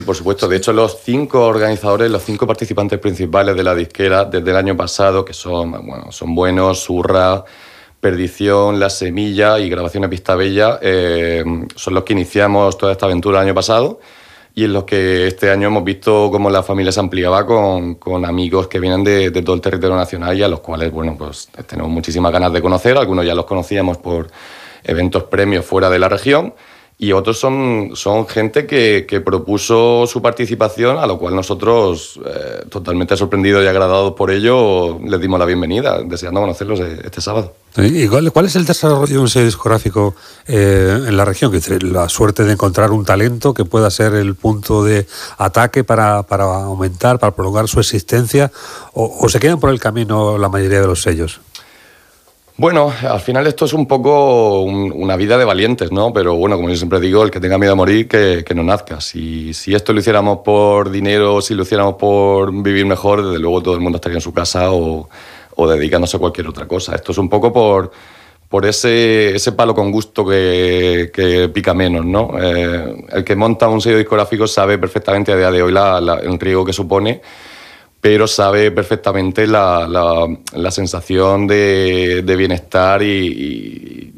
Por supuesto, de hecho los 5 organizadores, los 5 participantes principales de la disquera desde el año pasado, que son buenos, Surra, Perdición, La Semilla y Grabaciones Vista Bella, son los que iniciamos toda esta aventura el año pasado y en los que este año hemos visto cómo la familia se ampliaba con amigos que vienen de todo el territorio nacional y a los cuales, pues tenemos muchísimas ganas de conocer. Algunos ya los conocíamos por eventos premios fuera de la región. Y otros son gente que propuso su participación, a lo cual nosotros, totalmente sorprendidos y agradados por ello, les dimos la bienvenida, deseando conocerlos este sábado. ¿Y cuál es el desarrollo de un sello discográfico en la región? La suerte de encontrar un talento que pueda ser el punto de ataque para aumentar, para prolongar su existencia, o se quedan por el camino la mayoría de los sellos. Bueno, al final esto es un poco una vida de valientes, ¿no? Pero bueno, como yo siempre digo, el que tenga miedo a morir, que no nazca. Si esto lo hiciéramos por dinero, si lo hiciéramos por vivir mejor, desde luego todo el mundo estaría en su casa o dedicándose a cualquier otra cosa. Esto es un poco por ese palo con gusto que pica menos, ¿no? El que monta un sello discográfico sabe perfectamente a día de hoy el riesgo que supone, pero sabe perfectamente la sensación de bienestar y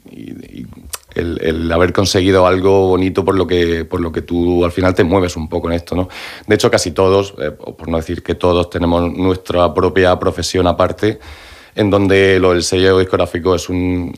el haber conseguido algo bonito por lo que tú al final te mueves un poco en esto, ¿no? De hecho, casi todos, por no decir que todos, tenemos nuestra propia profesión aparte, en donde lo del sello discográfico es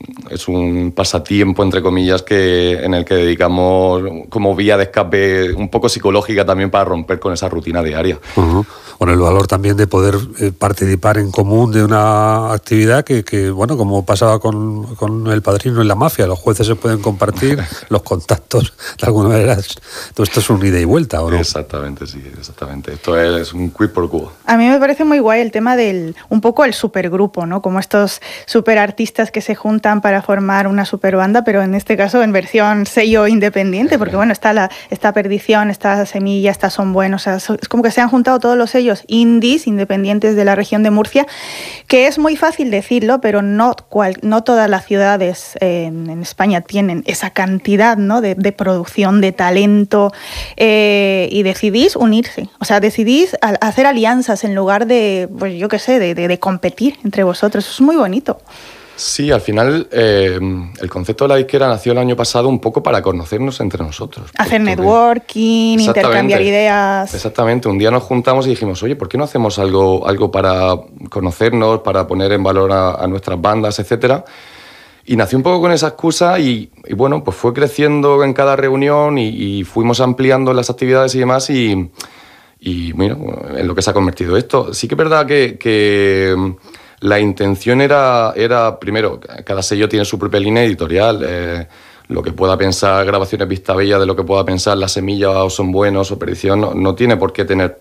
un pasatiempo, entre comillas, en el que dedicamos como vía de escape un poco psicológica también para romper con esa rutina diaria. Uh-huh. Bueno, el valor también de poder participar en común de una actividad que bueno, como pasaba con El Padrino en la mafia, los jueces se pueden compartir, los contactos, de alguna manera, todo esto es un ida y vuelta, ¿o no? Exactamente, sí, exactamente. Esto es un quid pro quo. A mí me parece muy guay el tema un poco el supergrupo, ¿no? Como estos superartistas que se juntan para formar una superbanda, pero en este caso en versión sello independiente, porque bueno, está Perdición, está Semilla, está Son Buenos, o sea, es como que se han juntado todos los sellos indies, independientes de la región de Murcia, que es muy fácil decirlo, pero no todas las ciudades en España tienen esa cantidad, ¿no? de producción, de talento, y decidís unirse, o sea, decidís hacer alianzas en lugar de, pues yo qué sé, de competir entre vosotros. Eso es muy bonito. Sí, al final el concepto de la disquera nació el año pasado un poco para conocernos entre nosotros. Hacer networking, intercambiar ideas. Exactamente, un día nos juntamos y dijimos, oye, ¿por qué no hacemos algo para conocernos, para poner en valor a nuestras bandas, etcétera? Y nació un poco con esa excusa y bueno, pues fue creciendo en cada reunión y fuimos ampliando las actividades y demás y mira, en lo que se ha convertido esto. Sí que es verdad que la intención era, primero, cada sello tiene su propia línea editorial. Lo que pueda pensar Grabaciones Vista Bella de lo que pueda pensar La Semilla o Son Buenos o Perdición no tiene por qué tener,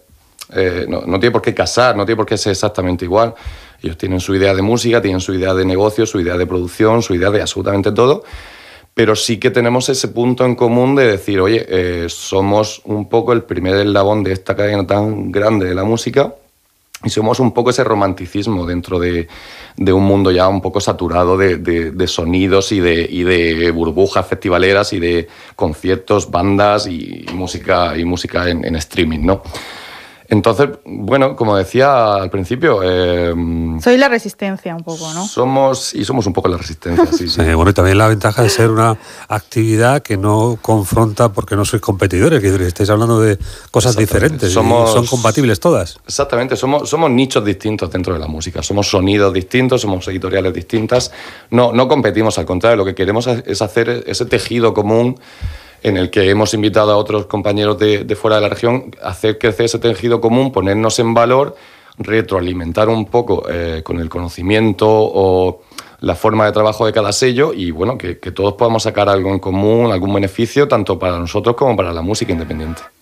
no tiene por qué casar, no tiene por qué ser exactamente igual. Ellos tienen su idea de música, tienen su idea de negocio, su idea de producción, su idea de absolutamente todo. Pero sí que tenemos ese punto en común de decir, oye, somos un poco el primer eslabón de esta cadena tan grande de la música y somos un poco ese romanticismo dentro de un mundo ya un poco saturado de sonidos y de burbujas festivaleras y de conciertos, bandas y música en streaming, ¿no? Entonces, bueno, como decía al principio... Soy la resistencia un poco, ¿no? Somos un poco la resistencia, sí. Bueno, y también la ventaja de ser una actividad que no confronta porque no sois competidores, que estáis hablando de cosas diferentes, son compatibles todas. Exactamente, somos nichos distintos dentro de la música, somos sonidos distintos, somos editoriales distintas, no competimos, al contrario, lo que queremos es hacer ese tejido común en el que hemos invitado a otros compañeros de fuera de la región a hacer crecer ese tejido común, ponernos en valor, retroalimentar un poco con el conocimiento o la forma de trabajo de cada sello y bueno, que todos podamos sacar algo en común, algún beneficio, tanto para nosotros como para la música independiente.